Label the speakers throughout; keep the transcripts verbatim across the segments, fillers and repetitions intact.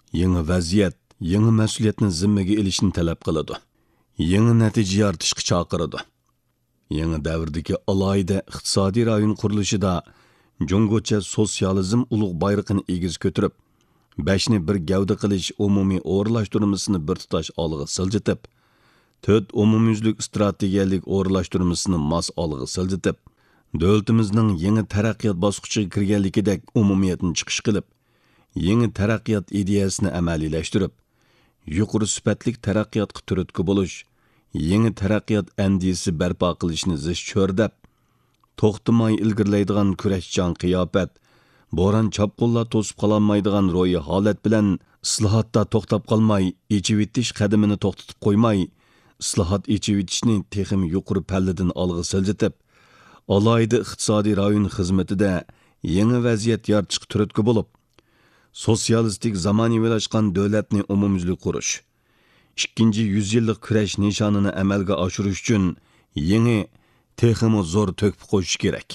Speaker 1: yangi vaziyat, yangi mas'uliyatni zimmaga ilishni talab qiladi. Yangi natija yaratishga chaqiradi. Yangi davrdagi alohida iqtisodiy rayon qurilishida Jungocha sotsializm ulug' bayrog'ini egiz ko'tarib, beshni bir gavda qilish umumiy o'rlashtirmasini bir tutash olg'a siljitib, to'rt umumyuzlik strategiyalik o'rlashtirmasini mas olg'a siljitib, davlatimizning yangi taraqqiyot bosqichiga kirganligidek umumiyatni chiqish qilib, yangi taraqqiyot ideyasini amaliylashtirib, yuqori sifatli taraqqiyotga turtki bo'lish, yangi taraqqiyot andisi barpo qilishni zish cho'rdab, to'xtamay ilgirlaydigan kurashchan qiyofat, bo'ron chopqunlar to'sib qololmaydigan ro'yi holat bilan islohotda to'xtab qolmay, echivitish qadamini to'xtatib qo'ymay, islohot echivitishni texim yuqori palladan olg'a siljitib, alohida iqtisodiy rayon xizmatida yangi vaziyat yaratishga turtki bo'lib, sotsialistik zamonaviylashgan davlatni umumyuzlik qurish, ikkinchi yuz yillik kurash nishonini amalga oshirish uchun yangi texmi zo'r to'kib qo'yish kerak.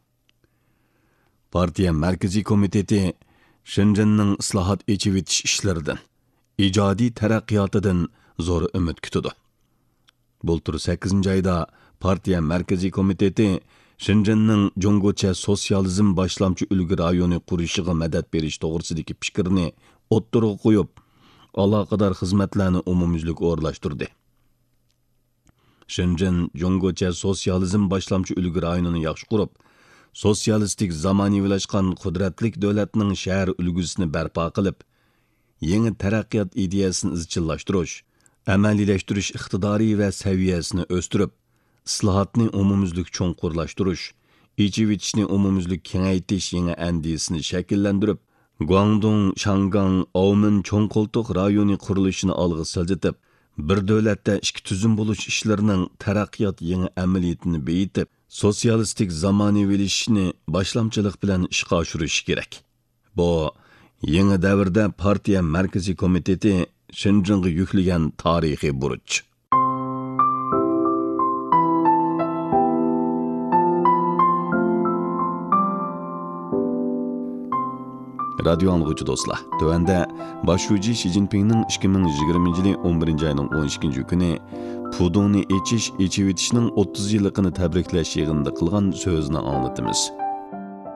Speaker 1: Partiya Markaziy komiteti Shenzhenning islohot echivitish ishlaridan, ijodiy taraqqiyotidan zo'r umid kutadi. Bultur sakkizinchi oyda Partiya Markaziy komiteti Shenzhenning Jungocha sotsializm boshlamchi ulgu rayoni qurishiga madad berish to'g'risidagi fikrni o'ttirg'a qo'yib, aloqador xizmatlarni umumyuzlik o'rlashtirdi. Shenzhen Jungocha sotsializm boshlamchi ulgu rayonini yaxshi qurib, sotsialistik zamonaviylashgan qudratlik davlatning shahar ulgusini barpo qilib, yangi taraqqiyot ideyasini izchillashtirish, amaliylashtirish iqtidori va saviyasini o'stirib, islohotni umumyuzlik cho'nqurlashtirish, echivitishni umumyuzlik kengaytirish yangi andisini shakllantirib, Guangdong, Shangang, Aumen cho'nqoltiq rayoni qurilishini olg'a siljitib, bir davlatda ikki tuzum bo'lish ishlarining taraqqiyot yangi amaliyatini beyitib, sotsialistik zamonaviylashishni boshlamchilik bilan ishga oshirish kerak. Bu yangi davrda partiya Markaziy komiteti Shenzhenga yuklagan tarixiy burch. Radio anlıqçı dostlar, tövəndə başçı Xi Jinping'nin ikki ming yigirmanchi yili o'n birinchi ayning o'n ikkinchi kuni Pudongni echish, echivitishning o'ttiz yilligini tabriklash yig'inida qilgan so'zni anglatamiz.